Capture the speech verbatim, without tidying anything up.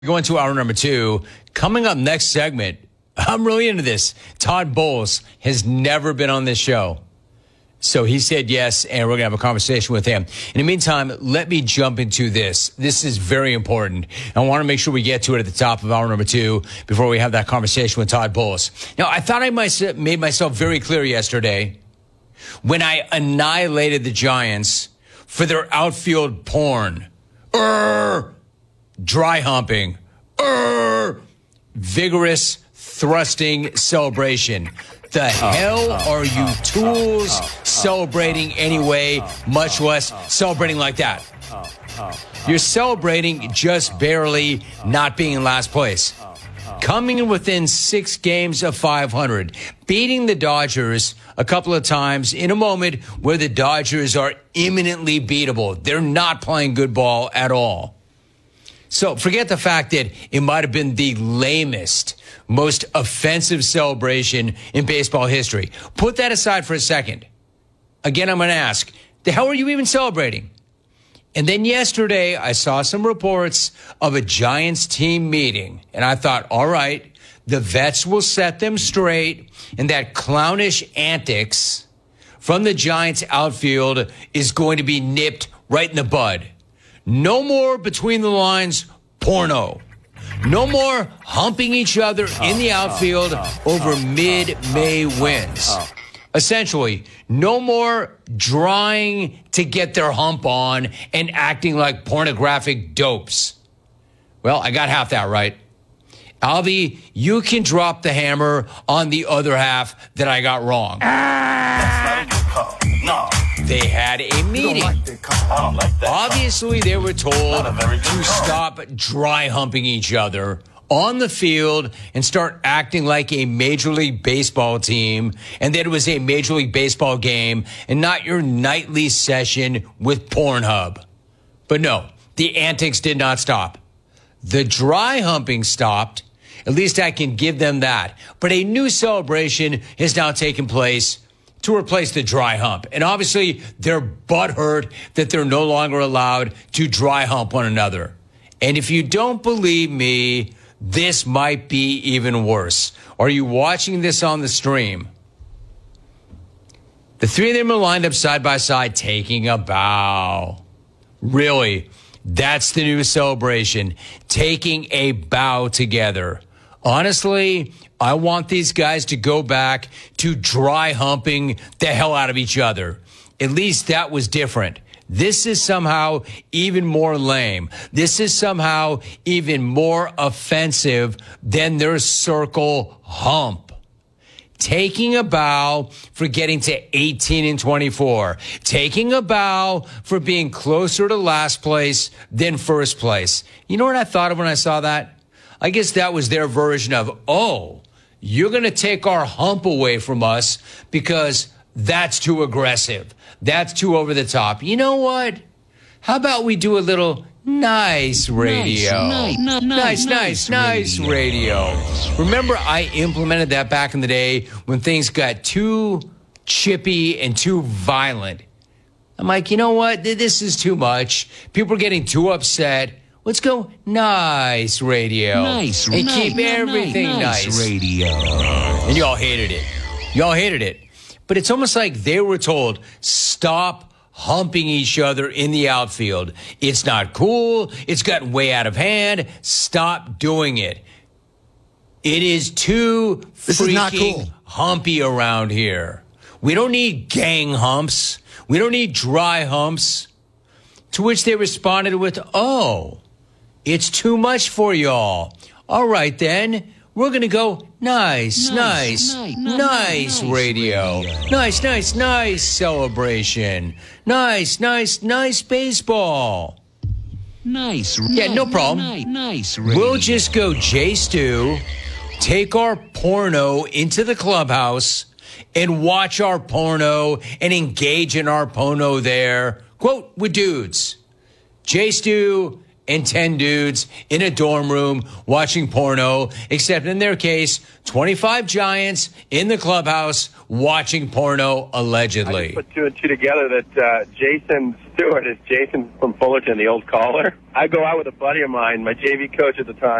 Going to hour number two. Coming up next segment, I'm really into this. Todd Bowles has never been on this show. So he said yes, and we're going to have a conversation with him. In the meantime, let me jump into this. This is very important. I want to make sure we get to it at the top of hour number two before we have that conversation with Todd Bowles. Now, I thought I might made myself very clear yesterday when I annihilated the Giants for their outfield porn. Urgh! Dry humping, er, vigorous thrusting celebration. The hell are you tools celebrating anyway, much less celebrating like that? You're celebrating just barely not being in last place. Coming in within six games of five hundred, beating the Dodgers a couple of times in a moment where the Dodgers are imminently beatable. They're not playing good ball at all. So forget the fact that it might have been the lamest, most offensive celebration in baseball history. Put that aside for a second. Again, I'm going to ask, the hell are you even celebrating? And then yesterday, I saw some reports of a Giants team meeting. And I thought, all right, the vets will set them straight. And that clownish antics from the Giants outfield is going to be nipped right in the bud. No more between the lines porno. No more humping each other in the outfield over mid-May wins. Essentially, no more drying to get their hump on and acting like pornographic dopes. Well, I got half that right. Alvy, you can drop the hammer on the other half that I got wrong. That's not a good call. No. They had a meeting. I don't like that. Obviously, they were told Not a very good to call. stop dry humping each other on the field and start acting like a Major League Baseball team, and that it was a Major League Baseball game and not your nightly session with Pornhub. But no, the antics did not stop. The dry humping stopped. At least I can give them that. But a new celebration has now taken place to replace the dry hump. And obviously, they're butthurt that they're no longer allowed to dry hump one another. And if you don't believe me, this might be even worse. Are you watching this on the stream? The three of them are lined up side by side, taking a bow. Really, that's the new celebration, taking a bow together. Honestly, I want these guys to go back to dry humping the hell out of each other. At least that was different. This is somehow even more lame. This is somehow even more offensive than their circle hump. Taking a bow for getting to eighteen and twenty-four. Taking a bow for being closer to last place than first place. You know what I thought of when I saw that? I guess that was their version of, oh, you're going to take our hump away from us because that's too aggressive. That's too over the top. You know what? How about we do a little nice radio? Nice, nice, nice, nice, nice radio. Remember, I implemented that back in the day when things got too chippy and too violent. I'm like, you know what? This is too much. People are getting too upset. Let's go nice radio. Nice, and nice, keep everything nice. nice radio. And y'all hated it. Y'all hated it. But it's almost like they were told, stop humping each other in the outfield. It's not cool. It's gotten way out of hand. Stop doing it. It is too This freaking is not cool. humpy around here. We don't need gang humps. We don't need dry humps. To which they responded with, oh, it's too much for y'all. All right, then. We're going to go nice, nice, Nice, nice, nice, nice nice radio. radio. Nice, nice, nice celebration. Nice, nice, nice baseball. Nice. Yeah, no problem. Nice, nice radio. We'll just go J Stu, take our porno into the clubhouse and watch our porno and engage in our porno there. Quote, with dudes. J Stu and ten dudes in a dorm room watching porno, except in their case, twenty-five giants in the clubhouse watching porno, I allegedly. just put two and two together that uh, Jason Stewart is Jason from Fullerton, the old caller. I go out with a buddy of mine, my J V coach at the time.